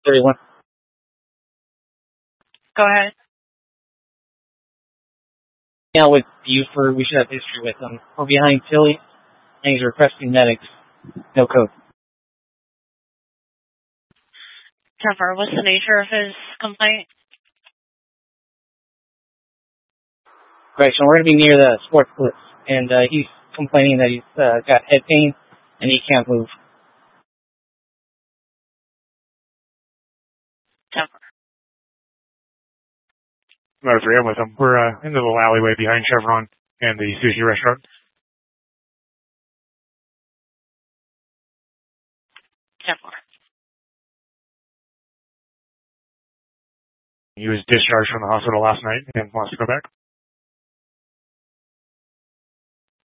31. Go ahead. Now with Buford, we should have history with them. We're behind Philly, and he's requesting medics. No code. 10-4, what's the nature of his complaint? Correction, we're going to be near the sports blitz, and he's complaining that he's got head pain, and he can't move. 10-4. Motor 3, I'm with him. We're in the little alleyway behind Chevron and the sushi restaurant. 10-4. He was discharged from the hospital last night and wants to go back.